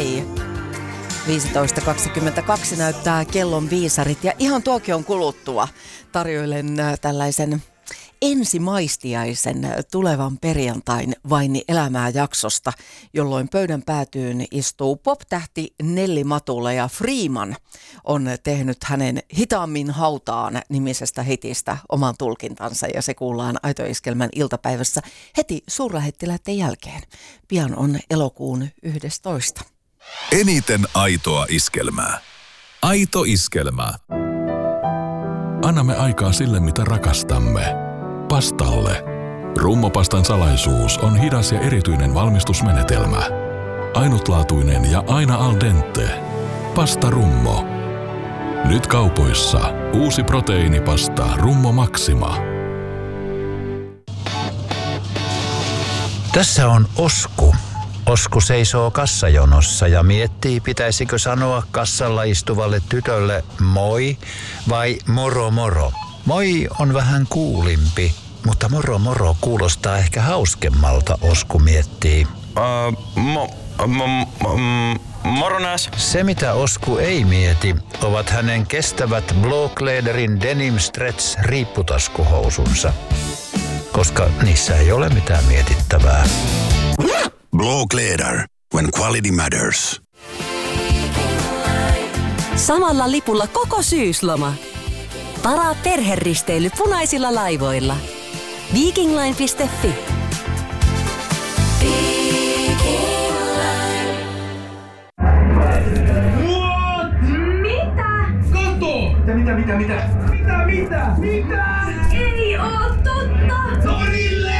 hei. 15.22 näyttää kellon viisarit ja ihan tuokion kuluttua tarjoilen tällaisen ensimaistiaisen tulevan perjantain Vaini elämää -jaksosta, jolloin pöydän päätyyn istuu pop-tähti Nelli Matula ja Freeman on tehnyt hänen Hitaammin hautaan -nimisestä hitistä oman tulkintansa ja se kuullaan Aito Iskelmän iltapäivässä heti suurlähettiläiden jälkeen. Pian on elokuun 11. Eniten aitoa iskelmää. Aito iskelmä. Annamme aikaa sille, mitä rakastamme. Pastalle. Rummopastan salaisuus on hidas ja erityinen valmistusmenetelmä. Ainutlaatuinen ja aina al dente. Pasta Rummo. Nyt kaupoissa uusi proteiinipasta Rummo Maxima. Tässä on Osku. Osku seisoo kassajonossa ja miettii, pitäisikö sanoa kassalla istuvalle tytölle moi vai moro moro. Moi on vähän kuulimpi, mutta moro moro kuulostaa ehkä hauskemmalta, Osku miettii. Moronas. Se mitä Osku ei mieti, ovat hänen kestävät Blåkläderin Denim Stretch riipputaskuhousunsa, koska niissä ei ole mitään mietittävää. Blåkläder, when quality matters. Samalla lipulla koko syysloma. Varaa perheristeily punaisilla laivoilla. Vikingline.fi. Mitä? Ei oo totta! Torille!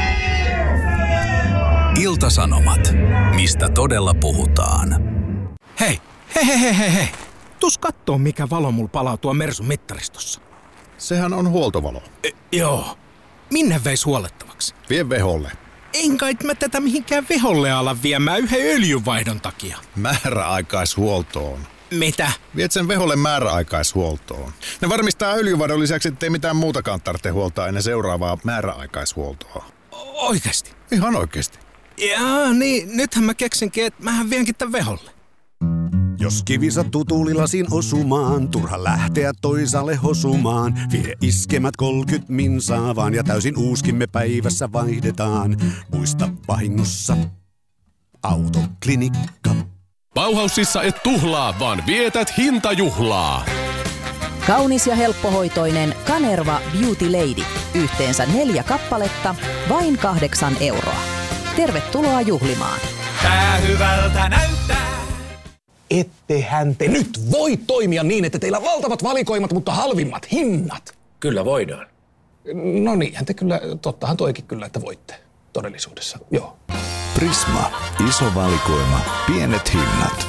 Ilta-Sanomat. Mistä todella puhutaan. Hei. Tus kattoo, mikä valo mulla palaa tuo Mersun mittaristossa. Sehän on huoltovalo. Joo. Minne veis huollettavaksi? Vie veholle. En kai mä tätä mihinkään veholle ala viemään yhden öljynvaihdon takia. Määräaikaishuoltoon. Mitä? Viet sen veholle määräaikaishuoltoon. Ne varmistaa öljynvaihdon lisäksi, ettei mitään muutakaan tarvitse huoltaa ennen seuraavaa määräaikaishuoltoa. Oikeesti? Ihan oikeesti. Jaa, niin nythän mä keksinkin, että mähän vienkin tän veholle. Jos kivi sattuu tuulilasin osumaan, turha lähteä toisaalle hosumaan. Vie iskemät 30 minsaa vaan ja täysin uuskimme päivässä vaihdetaan. Muista vahingossa Autoklinikka. Bauhausissa et tuhlaa, vaan vietät hintajuhlaa. Kaunis ja helppohoitoinen Kanerva Beauty Lady. Yhteensä 4 kappaletta, vain 8 euroa. Tervetuloa juhlimaan. Tää hyvältä näyttää. Ettehän te nyt voi toimia niin, että teillä on valtavat valikoimat, mutta halvimmat hinnat. Kyllä voidaan. No niinhän te kyllä, tottahan toikin kyllä, että voitte todellisuudessa, joo. Prisma. Iso valikoima. Pienet hinnat.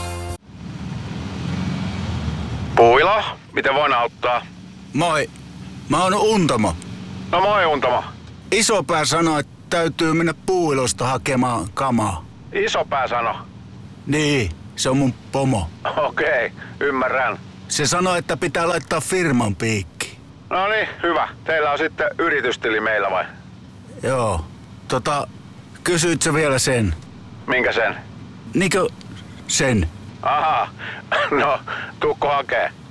Puilo, miten voin auttaa? Moi. Mä oon Untamo. No moi Untamo. Isopää sanoi, että täytyy mennä Puuilosta hakemaan kamaa. Isopää sano? Niin, se on mun pomo. Okei, ymmärrän. Se sanoi, että pitää laittaa firman piikki. No niin, hyvä. Teillä on sitten yritystili meillä vai? Joo. Kysyit sä vielä sen? Minkä sen? Niinkö sen? Aha, no tuukko hakee?